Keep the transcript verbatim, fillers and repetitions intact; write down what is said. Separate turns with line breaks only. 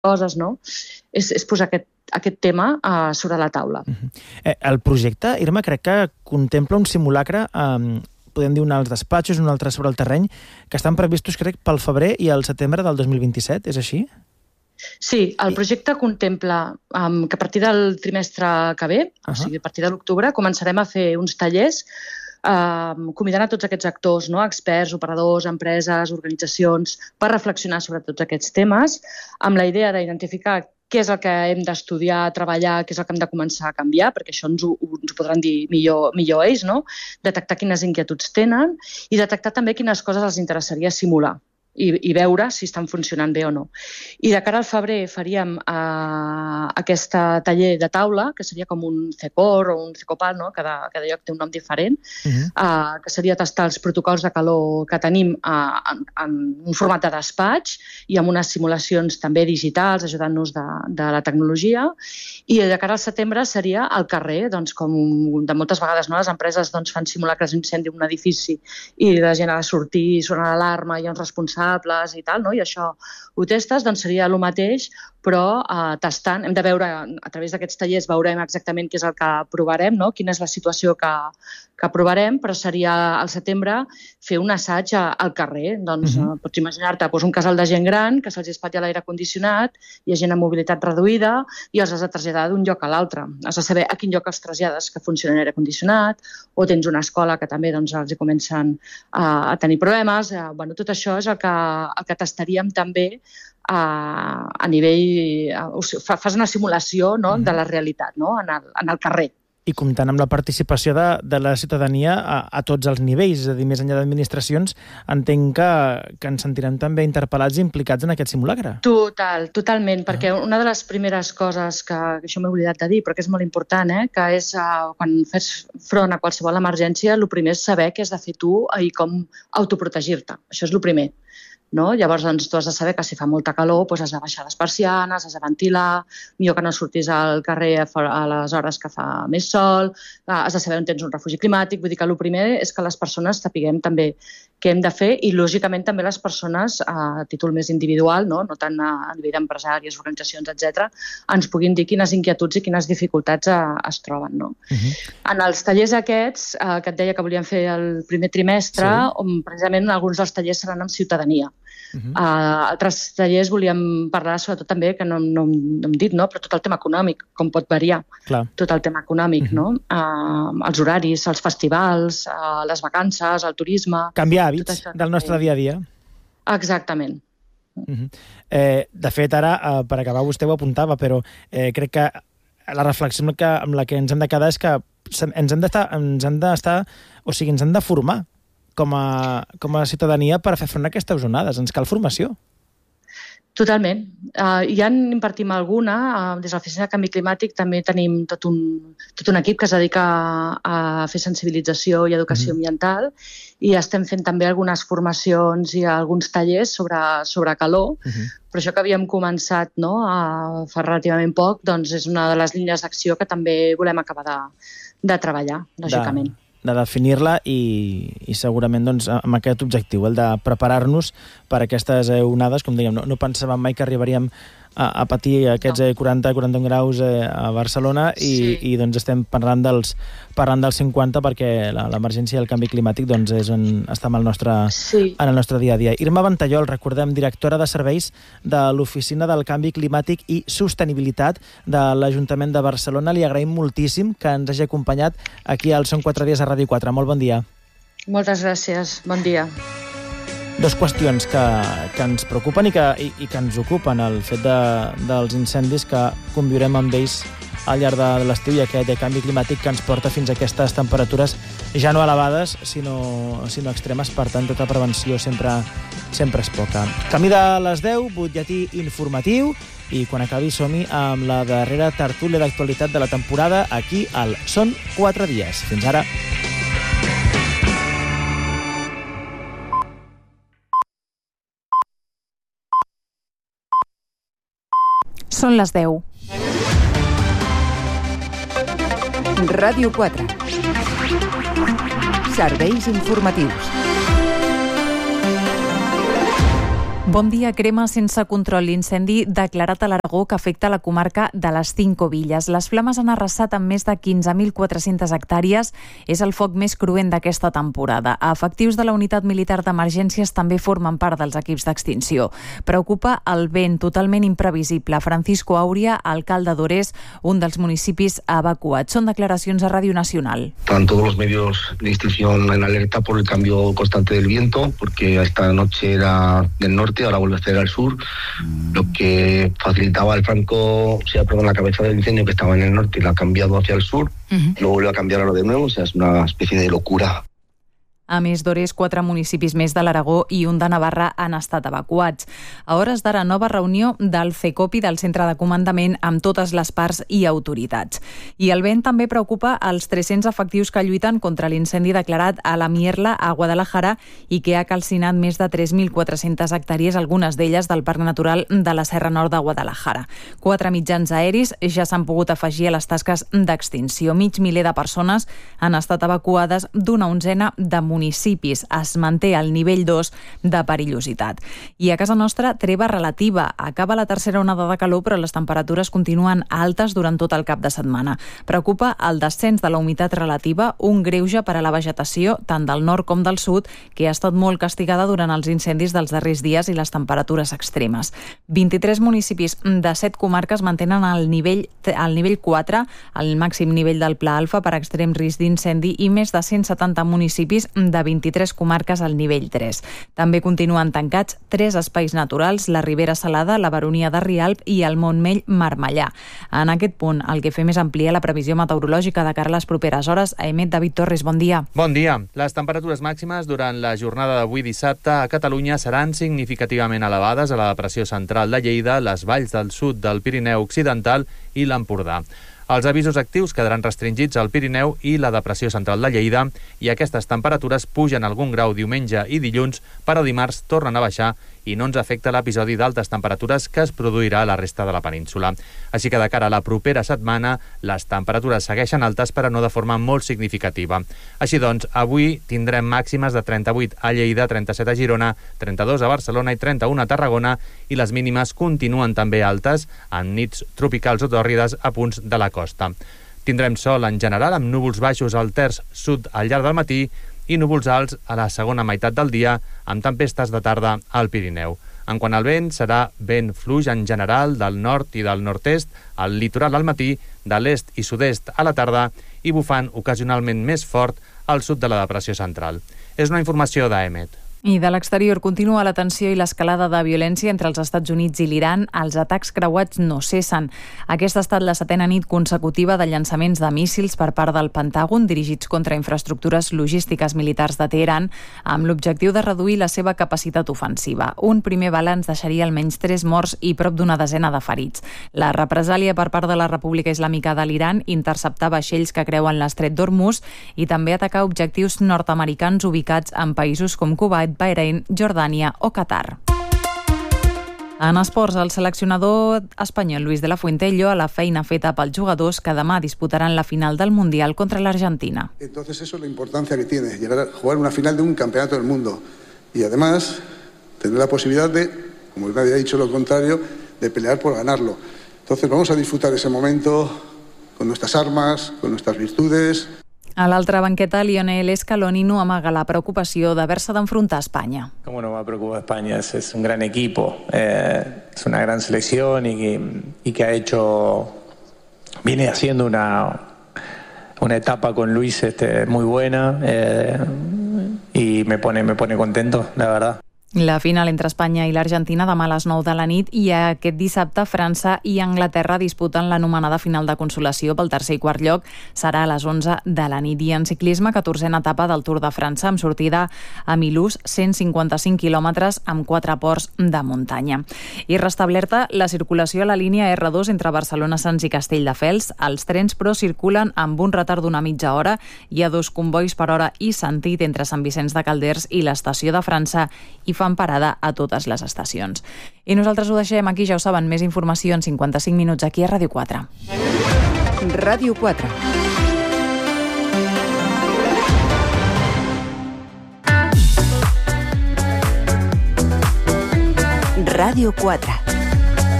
coses, no? És, és posar aquest, aquest tema uh, sobre la taula.
Uh-huh. eh, el projecte, Irma, crec que contempla un simulacre, eh, podem dir un als despatxos, un altre sobre el terreny, que estan previstos, crec, pel febrer i el setembre del dos mil vint-i-set, és així?
Sí, el projecte contempla um, que a partir del trimestre que ve, uh-huh. o sigui, a partir de l'octubre, començarem a fer uns tallers Uh, convidant a tots aquests actors, no? Experts, operadors, empreses, organitzacions, per reflexionar sobre tots aquests temes, amb la idea d'identificar què és el que hem d'estudiar, treballar, què és el que hem de començar a canviar, perquè això ens ho, ens ho podran dir millor, millor ells, no? Detectar quines inquietuds tenen i detectar també quines coses els interessaria simular. I, i veure si estan funcionant bé o no. I de cara al febrer faríem uh, aquest taller de taula, que seria com un CECOR o un CECOPAL, no? cada, cada lloc té un nom diferent, uh-huh. uh, que seria tastar els protocols de calor que tenim uh, en, en un format de despatx i amb unes simulacions també digitals, ajudant-nos de, de la tecnologia. I de cara al setembre seria al carrer, doncs, com de moltes vegades no? Les empreses doncs, fan simulacres d'incendi en un edifici i la gent ha de sortir, sona l'alarma, hi ha uns responsables i tal, no? I això ho testes, doncs seria el mateix, però uh, tastant, hem de veure, a través d'aquests tallers veurem exactament què és el que provarem, no? Quina és la situació que, que provarem, però seria al setembre fer un assaig a, al carrer. Doncs uh-huh. uh, pots imaginar-te doncs, un casal de gent gran que se'ls espatlla l'aire condicionat, hi ha gent amb mobilitat reduïda i els has de traslladar d'un lloc a l'altre. Has de saber a quin lloc els trasllades que funciona l'aire condicionat, o tens una escola que també doncs, els hi comencen uh, a tenir problemes. Uh, bueno, tot això és el que, el que tastaríem també a, a nivell... A, o sigui, fas una simulació no, de la realitat no, en, el, en el carrer.
I comptant amb la participació de, de la ciutadania a, a tots els nivells, és a dir, més enllà d'administracions, entenc que, que ens sentirem també interpel·lats i implicats en aquest simulacre.
Total, totalment, perquè una de les primeres coses que, que això m'he oblidat de dir, però que és molt important, eh, que és uh, quan fes front a qualsevol emergència, el primer és saber què has de fer tu i com autoprotegir-te. Això és el primer. No? Llavors, doncs, tu has de saber que si fa molta calor doncs has de baixar les persianes, has de ventilar, millor que no surtis al carrer a les hores que fa més sol, has de saber on tens un refugi climàtic. Vull dir que el primer és que les persones sapiguem també què hem de fer i, lògicament, també les persones a títol més individual, no, no tant a, a nivell d'empresaris, organitzacions, etcètera, ens puguin dir quines inquietuds i quines dificultats a, es troben. No? Uh-huh. En els tallers aquests, eh, que et deia que volíem fer el primer trimestre, sí. on precisament alguns dels tallers seran amb ciutadania. Uh-huh. Uh, altres tallers volíem parlar sobretot també, que no, no, no hem dit, no? Però tot el tema econòmic, com pot variar. Clar. Tot el tema econòmic, uh-huh. no? Uh, els horaris, els festivals, uh, les vacances, el turisme...
Canviar hàbits del nostre dia a dia.
Exactament.
Uh-huh. Eh, de fet, ara, eh, per acabar, vostè ho apuntava, però eh, crec que la reflexió amb la que, amb la que ens hem de quedar és que ens hem d'estar, ens hem d'estar, o sigui, ens hem de formar com a, com a ciutadania per fer front a aquestes onades. Ens cal formació.
Totalment. Uh, ja en impartim alguna. Uh, des de l'Oficina de Canvi Climàtic també tenim tot un, tot un equip que es dedica a, a fer sensibilització i educació mm-hmm. ambiental i estem fent també algunes formacions i alguns tallers sobre, sobre calor. Mm-hmm. Però això que havíem començat no, a fa relativament poc doncs és una de les línies d'acció que també volem acabar de, de treballar, lògicament.
De... de definir-la i, i segurament doncs, amb aquest objectiu, el de preparar-nos per aquestes onades. Com dèiem, no, no pensàvem mai que arribaríem a, a patir aquests no. quaranta a quaranta-un graus eh, a Barcelona i, sí. i doncs estem parlant dels, parlant dels cinquanta perquè l'emergència del canvi climàtic doncs, és on estem al nostre, sí. en el nostre dia a dia. Irma Ventallol, recordem, directora de serveis de l'Oficina del Canvi Climàtic i Sostenibilitat de l'Ajuntament de Barcelona. Li agraïm moltíssim que ens hagi acompanyat aquí al Són quatre dies a Ràdio quatre. Molt bon dia.
Moltes gràcies. Bon dia.
Dos qüestions que, que ens preocupen i que, i, i que ens ocupen, el fet de, dels incendis, que conviurem amb ells al llarg de l'estiu i aquest de canvi climàtic que ens porta fins a aquestes temperatures ja no elevades, sinó, sinó extremes. Per tant, tota prevenció sempre, sempre és poca. Camí de les deu, butlletí informatiu, i quan acabi som-hi amb la darrera tertúlia d'actualitat de la temporada aquí al Són quatre dies. Fins ara.
Són les deu.
Ràdio quatre. Serveis informatius.
Bon dia. Crema sense control l'incendi declarat a l'Aragó que afecta la comarca de les Cinco Villes. Les flames han arrasat amb més de quinze mil quatre-centes hectàrees. És el foc més cruent d'aquesta temporada. Efectius de la unitat militar d'emergències també formen part dels equips d'extinció. Preocupa el vent totalment imprevisible. Francisco Auria, alcalde d'Ores, un dels municipis evacuats. Són declaracions a Ràdio Nacional.
Están todos los medios de extinción en alerta por el cambio constante del viento, porque esta noche era del norte, ahora vuelve a ser al sur, lo que facilitaba el franco, o sea, perdón, la cabeza del incendio que estaba en el norte y la ha cambiado hacia el sur, uh-huh. Lo vuelve a cambiar ahora de nuevo, o sea, es una especie de locura.
A més d'Ores, quatre municipis més de l'Aragó i un de Navarra han estat evacuats. A hores d'ara, nova reunió del CECOPI, del centre de comandament, amb totes les parts i autoritats. I el vent també preocupa els tres-cents efectius que lluiten contra l'incendi declarat a la Mierla, a Guadalajara, i que ha calcinat més de tres mil quatre-centes hectàrees, algunes d'elles del Parc Natural de la Serra Nord de Guadalajara. Quatre mitjans aeris ja s'han pogut afegir a les tasques d'extinció. Mig miler de persones han estat evacuades d'una onzena de municipis. municipis. Es manté al nivell dos de perillositat. I a casa nostra, treva relativa. Acaba la tercera onada de calor, però les temperatures continuen altes durant tot el cap de setmana. Preocupa el descens de la humitat relativa, un greuge per a la vegetació, tant del nord com del sud, que ha estat molt castigada durant els incendis dels darrers dies i les temperatures extremes. vint-i-tres municipis de set comarques mantenen el nivell, el nivell quatre, el màxim nivell del Pla Alfa per extrem risc d'incendi, i més de cent setanta municipis de vint-i-tres comarques al nivell tres. També continuen tancats tres espais naturals, la Ribera Salada, la Baronia de Rialb i el Montmell Marmellà. En aquest punt, el que fem és ampliar la previsió meteorològica de cara a les properes hores. Emet David Torres, bon dia.
Bon dia. Les temperatures màximes durant la jornada d'avui dissabte a Catalunya seran significativament elevades a la depressió central de Lleida, les valls del sud del Pirineu Occidental i l'Empordà. Els avisos actius quedaran restringits al Pirineu i la depressió central de Lleida, i aquestes temperatures pugen algun grau diumenge i dilluns, però dimarts tornen a baixar i no ens afecta l'episodi d'altes temperatures que es produirà a la resta de la península. Així que de cara a la propera setmana, les temperatures segueixen altes, però no de forma molt significativa. Així doncs, avui tindrem màximes de trenta-vuit a Lleida, trenta-set a Girona, trenta-dos a Barcelona i trenta-u a Tarragona, i les mínimes continuen també altes, amb nits tropicals o tòrrides a punts de la costa. Tindrem sol en general, amb núvols baixos al terç sud al llarg del matí i núvols alts a la segona meitat del dia, amb tempestes de tarda al Pirineu. En quant al vent, serà vent fluix en general del nord i del nord-est, al litoral al matí, de l'est i sud-est a la tarda, i bufant ocasionalment més fort al sud de la depressió central. És una informació d'A E M E T.
I de l'exterior continua la tensió i l'escalada de violència entre els Estats Units i l'Iran. Els atacs creuats no cessen. Aquesta ha estat la setena nit consecutiva de llançaments de míssils per part del Pentàgon dirigits contra infraestructures logístiques militars de Teheran, amb l'objectiu de reduir la seva capacitat ofensiva. Un primer balanç deixaria almenys tres morts i prop d'una desena de ferits. La represàlia per part de la República Islàmica de l'Iran interceptar vaixells que creuen l'estret d'Hormuz i també atacar objectius nord-americans ubicats en països com Kuwait, Bahrein, Jordània o Qatar. En esports, el seleccionador espanyol Luis de la Fuente lloa la feina feta pels jugadors que demà disputaran la final del Mundial contra l'Argentina.
Entonces eso es la importancia que tiene, llegar a jugar una final de un campeonato del mundo y además tener la posibilidad de, como nadie ha dicho lo contrario, de pelear por ganarlo. Entonces vamos a disfrutar ese momento con nuestras armas, con nuestras virtudes.
A l'altra banqueta, Lionel Scaloni no amaga la preocupació d'haver-se d'enfrontar a Espanya.
¿Cómo no va a preocupar a España? Es, es un gran equipo, eh, es una gran selección y que, y que ha hecho, viene haciendo una, una etapa con Luis este, muy buena eh, y me pone, me pone contento, la verdad.
La final entre Espanya i l'Argentina demà a les nou de la nit, i aquest dissabte França i Anglaterra disputen l'anomenada final de consolació pel tercer i quart lloc. Serà a les onze de la nit. I en ciclisme, catorzena etapa del Tour de França, amb sortida a Milús, cent cinquanta-cinc quilòmetres amb quatre ports de muntanya. I restablerta la circulació a la línia erre dos entre Barcelona, Sants i Castelldefels. Els trens, però, circulen amb un retard d'una mitja hora. Hi ha dos combois per hora i sentit entre Sant Vicenç de Calders i l'estació de França, i fan parada a totes les estacions. I nosaltres ho deixem aquí, ja ho saben, més informació en cinquanta-cinc minuts aquí a Ràdio quatre.
Ràdio quatre. Ràdio quatre.